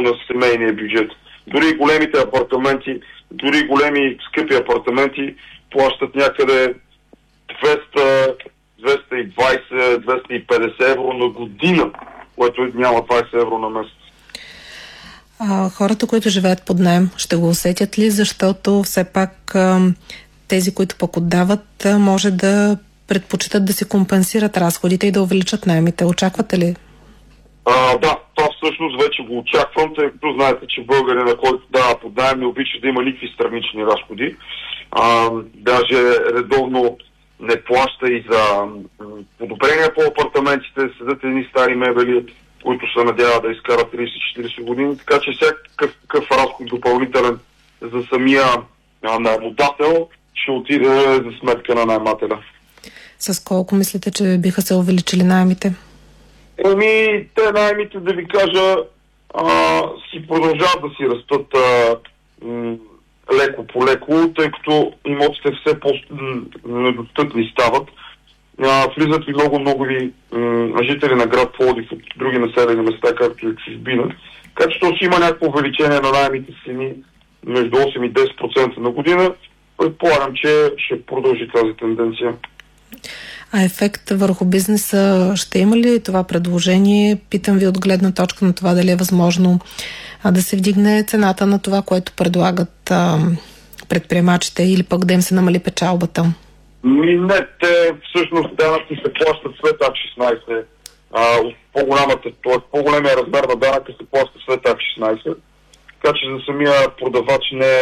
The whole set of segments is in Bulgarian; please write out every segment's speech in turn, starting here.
на семейния бюджет. Дори големите апартаменти, дори големи скъпи апартаменти плащат някъде 200, 220, 250 евро на година, което няма 20 евро на месец. Хората, които живеят под наем, ще го усетят ли? Защото все пак тези, които пък отдават, може да предпочитат да си компенсират разходите и да увеличат наемите. Очаквате ли? Да, това всъщност вече го очаквам, тъй като знаете, че българина, който дава под наем, не обича да има никакви странични разходи. Даже редовно не плаща и за подобрения по апартаментите, седат едни стари мебели, които се надяват да изкарат 30-40 години, така че всякакъв разход допълнителен за самия наемодател ще отиде за сметка на наемателя. С колко мислите, че биха се увеличили наемите? Те наемите, да ви кажа, си продължават да си растат леко по леко, тъй като имотите все по-недостъпни стават. Влизат и много жители на град Пловдив от други населени места, както и чужбина. Така че то си има някакво увеличение на наемите цени между 8 и 10% на година. Предполагам, че ще продължи тази тенденция. А ефект върху бизнеса ще има ли това предложение? Питам ви от гледна точка на това дали е възможно да се вдигне цената на това, което предлагат предприемачите, или пък да им се намали печалбата? Не, те всъщност данъци се плащат след АК-16. По-големия размер на данъка се плаща след АК-16. Така че за самия продавач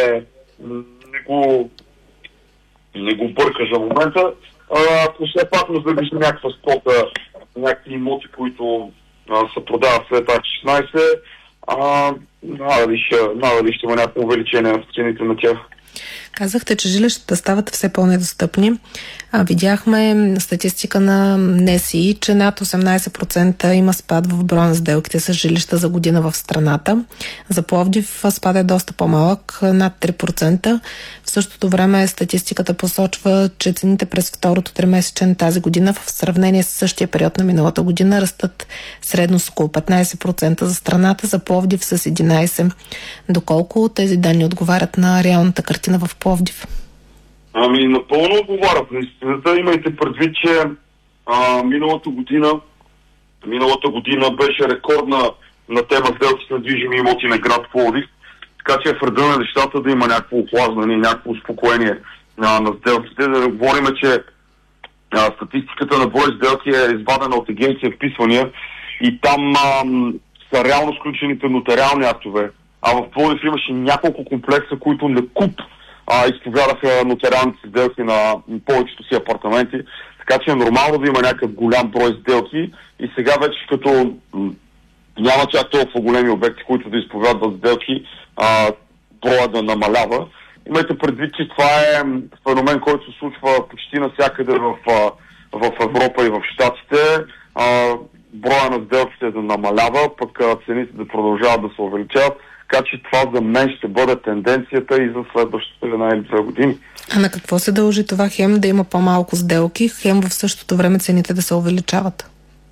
не го бърка за момента. Ако все пак му зависи някаква стока, някакви имоти, които се продават след АК-16, надали ще има някакво увеличение на цените на тях. Казахте, че жилищата стават все по-недостъпни. Видяхме статистика на НСИ, че над 18% има спад в броя на сделките с жилища за година в страната. За Пловдив спад е доста по-малък, над 3%. В същото време статистиката посочва, че цените през второто тримесечие на тази година в сравнение с същия период на миналата година растат средно с около 15% за страната, за Пловдив с 11%. Доколко тези данни отговарят на реалната картина в Пловдив? Напълно отговарят на истината. Имайте предвид, че миналата година беше рекордна на тема сделки с недвижими имоти на град Пловдив, така че е в реда на нещата да има някакво охлаждане, някакво успокоение на сделките. Да не говорим, че статистиката на брой сделки е извадена от агенция вписвания и там са реално сключените нотариални актове. А в Пловдив имаше няколко комплекса, които накуп изповядаха нотариалните сделки на повечето си апартаменти, така че е нормално да има някакъв голям брой сделки и сега вече като няма чак толкова големи обекти, които да изповядват сделки, броя да намалява. Имайте предвид, че това е феномен, който се случва почти навсякъде в Европа и в Щатите. Броя на сделките да намалява, пък цените да продължават да се увеличават. Така че това за мен ще бъде тенденцията и за следващите 1 или 2 години. А на какво се дължи това? Хем да има по-малко сделки, хем в същото време цените да се увеличават?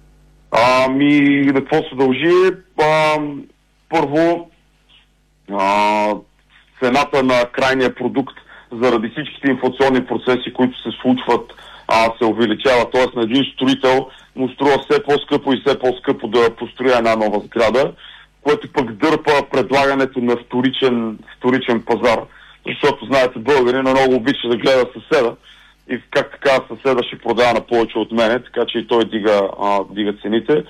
На какво се дължи? Първо, цената на крайния продукт заради всичките инфлационни процеси, които се случват, се увеличава. Тоест на един строител му струва все по-скъпо и все по-скъпо да построя една нова сграда, което пък дърпа предлагането на вторичен пазар. Защото, знаете, българина много обича да гледа съседа и как така съседа ще продава на повече от мене, така че и той дига цените.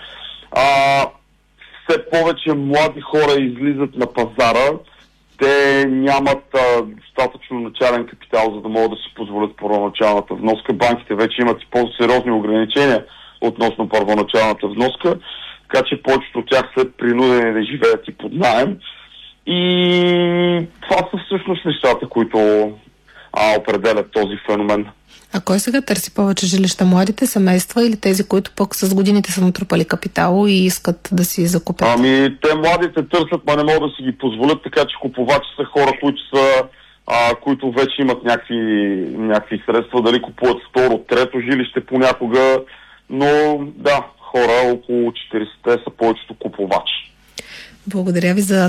Все повече млади хора излизат на пазара, те нямат достатъчно начален капитал, за да могат да си позволят първоначалната вноска. Банките вече имат и по-сериозни ограничения относно първоначалната вноска, така че повечето от тях са принудени да живеят и под наем. И това са всъщност нещата, които определят този феномен. А кой сега търси повече жилища? Младите семейства или тези, които пък с годините са натрупали капитал и искат да си закупят? Те младите търсят, но не могат да си ги позволят, така че купувачи са хора, които вече имат някакви средства, дали купуват второ, трето жилище понякога, но да, хора около 40 са повечето купувачи. Благодаря ви за